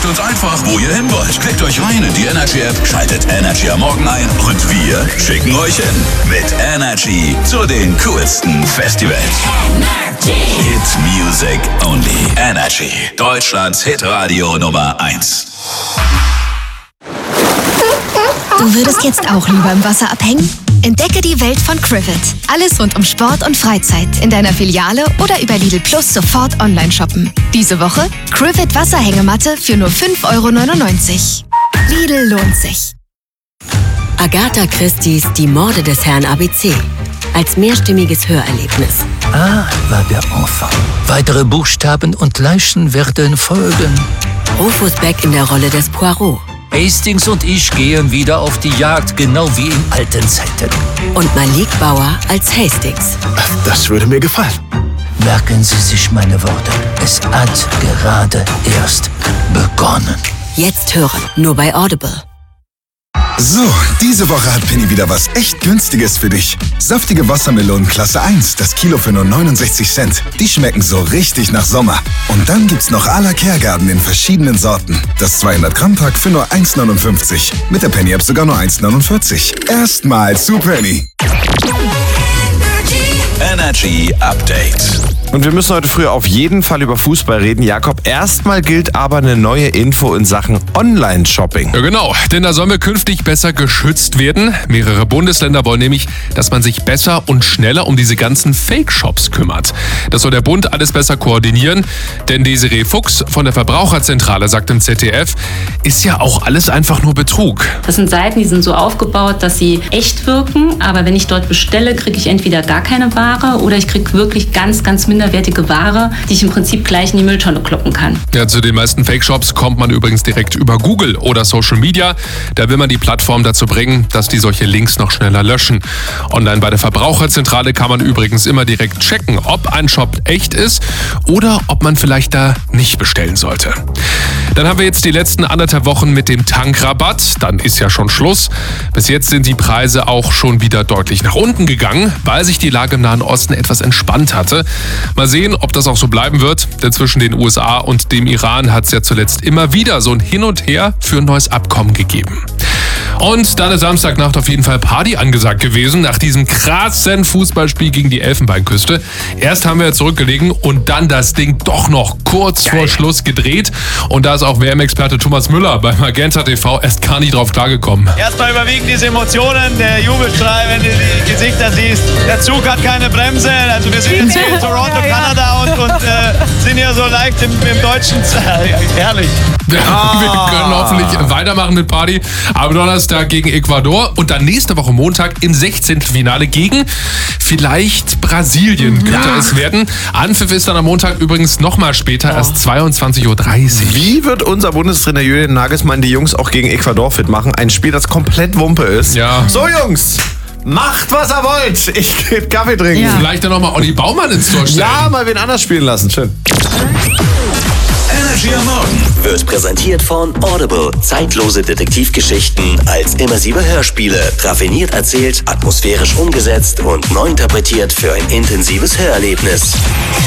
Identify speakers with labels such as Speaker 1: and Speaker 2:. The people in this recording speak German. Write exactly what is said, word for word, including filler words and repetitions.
Speaker 1: uns einfach, wo ihr hin wollt. Klickt euch rein in die Energy App, schaltet Energy am Morgen ein und wir schicken euch hin. Mit Energy zu den coolsten Festivals. Energy. Hit Music Only. Energy. Deutschlands Hitradio Nummer eins.
Speaker 2: Du würdest jetzt auch lieber im Wasser abhängen? Entdecke die Welt von Crivet. Alles rund um Sport und Freizeit in deiner Filiale oder über Lidl Plus sofort online shoppen. Diese Woche Crivet Wasserhängematte für nur fünf Euro neunundneunzig. Lidl lohnt sich.
Speaker 3: Agatha Christie's Die Morde des Herrn A B C. Als mehrstimmiges Hörerlebnis.
Speaker 4: Ah, war der Enfant. Weitere Buchstaben und Leichen werden folgen.
Speaker 3: Rufus Beck in der Rolle des Poirot.
Speaker 4: Hastings und ich gehen wieder auf die Jagd, genau wie in alten Zeiten.
Speaker 3: Und Malik Bauer als Hastings.
Speaker 5: Das würde mir gefallen.
Speaker 4: Merken Sie sich meine Worte. Es hat gerade erst begonnen.
Speaker 3: Jetzt hören, nur bei Audible.
Speaker 5: So, diese Woche hat Penny wieder was echt Günstiges für dich. Saftige Wassermelonen Klasse eins, das Kilo für nur neunundsechzig Cent. Die schmecken so richtig nach Sommer. Und dann gibt's noch à la Kehrgarten in verschiedenen Sorten. Das zweihundert Gramm Pack für nur eins neunundfünfzig. Mit der Penny App sogar nur eins neunundvierzig. Erstmal zu Penny.
Speaker 1: Energy Update.
Speaker 6: Und wir müssen heute früh auf jeden Fall über Fußball reden. Jakob, erstmal gilt aber eine neue Info in Sachen Online-Shopping.
Speaker 7: Ja genau, denn da sollen wir künftig besser geschützt werden. Mehrere Bundesländer wollen nämlich, dass man sich besser und schneller um diese ganzen Fake-Shops kümmert. Das soll der Bund alles besser koordinieren, denn Desiree Fuchs von der Verbraucherzentrale sagt im Z D F, ist ja auch alles einfach nur Betrug.
Speaker 8: Das sind Seiten, die sind so aufgebaut, dass sie echt wirken, aber wenn ich dort bestelle, kriege ich entweder gar keine Ware oder ich kriege wirklich ganz, ganz minderwertige Ware, die ich im Prinzip gleich in die Mülltonne kloppen kann.
Speaker 7: Ja, zu den meisten Fake-Shops kommt man übrigens direkt über Google oder Social Media. Da will man die Plattform dazu bringen, dass die solche Links noch schneller löschen. Online bei der Verbraucherzentrale kann man übrigens immer direkt checken, ob ein Shop echt ist oder ob man vielleicht da nicht bestellen sollte. Dann haben wir jetzt die letzten anderthalb Wochen mit dem Tankrabatt. Dann ist ja schon Schluss. Bis jetzt sind die Preise auch schon wieder deutlich nach unten gegangen, weil sich die Lage im Nahen Osten etwas entspannt hatte. Mal sehen, ob das auch so bleiben wird, denn zwischen den U S A und dem Iran hat es ja zuletzt immer wieder so ein Hin und Her für ein neues Abkommen gegeben. Und dann ist Samstagnacht auf jeden Fall Party angesagt gewesen, nach diesem krassen Fußballspiel gegen die Elfenbeinküste. Erst haben wir zurückgelegen und dann das Ding doch noch kurz Geil. vor Schluss gedreht. Und da ist auch W M-Experte Thomas Müller bei Magenta T V erst gar nicht drauf klargekommen.
Speaker 9: Erstmal überwiegen diese Emotionen, der Jubelschrei, wenn du die Gesichter siehst. Der Zug hat keine Bremse, also wir sind jetzt hier in Toronto, Kanada und, und äh, sind hier so leicht im, im deutschen Zeit. Herrlich.
Speaker 7: Ja, oh. Wir können hoffentlich weitermachen mit Party. Am Donnerstag gegen Ecuador und dann nächste Woche Montag im Sechzehntelfinale gegen vielleicht Brasilien könnte ja. es werden. Anpfiff ist dann am Montag übrigens nochmal später, oh. erst zweiundzwanzig Uhr dreißig.
Speaker 6: Wie wird unser Bundestrainer Julian Nagelsmann die Jungs auch gegen Ecuador fit machen? Ein Spiel, das komplett Wumpe ist.
Speaker 7: Ja.
Speaker 6: So Jungs! Macht, was ihr wollt. Ich geh Kaffee trinken.
Speaker 7: Ja. Vielleicht dann nochmal Olli Baumann ins Tor stellen.
Speaker 6: Ja, mal wen anders spielen lassen. Schön.
Speaker 1: Energy am Morgen
Speaker 10: wird präsentiert von Audible. Zeitlose Detektivgeschichten als immersive Hörspiele. Raffiniert erzählt, atmosphärisch umgesetzt und neu interpretiert für ein intensives Hörerlebnis.